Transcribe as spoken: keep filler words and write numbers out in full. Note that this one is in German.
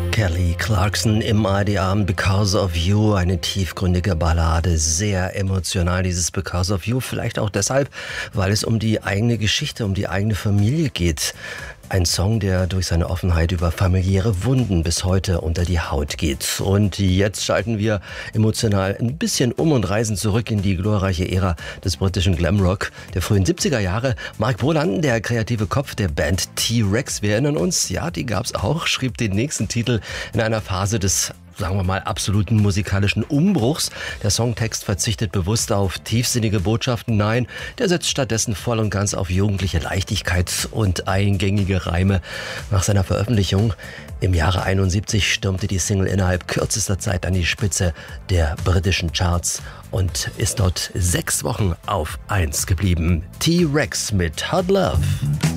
Kelly Clarkson im A R D-Abend Because of You, eine tiefgründige Ballade, sehr emotional, dieses Because of You, vielleicht auch deshalb, weil es um die eigene Geschichte, um die eigene Familie geht. Ein Song, der durch seine Offenheit über familiäre Wunden bis heute unter die Haut geht. Und jetzt schalten wir emotional ein bisschen um und reisen zurück in die glorreiche Ära des britischen Glamrock der frühen siebziger Jahre. Mark Bolan, der kreative Kopf der Band T-Rex, wir erinnern uns, ja, die gab's auch, schrieb den nächsten Titel in einer Phase des, sagen wir mal, absoluten musikalischen Umbruchs. Der Songtext verzichtet bewusst auf tiefsinnige Botschaften. Nein, der setzt stattdessen voll und ganz auf jugendliche Leichtigkeit und eingängige Reime. Nach seiner Veröffentlichung im Jahre einundsiebzig stürmte die Single innerhalb kürzester Zeit an die Spitze der britischen Charts und ist dort sechs Wochen auf eins geblieben. T-Rex mit Hot Love.